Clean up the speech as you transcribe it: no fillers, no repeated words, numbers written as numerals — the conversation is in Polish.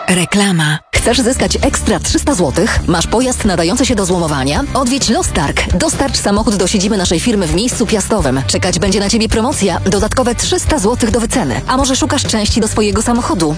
Reklama. Chcesz zyskać ekstra 300 zł? Masz pojazd nadający się do złomowania? Odwiedź Lostarg. Dostarcz samochód do siedziby naszej firmy w miejscu Piastowym. Czekać będzie na Ciebie promocja. Dodatkowe 300 zł do wyceny. A może szukasz części do swojego samochodu?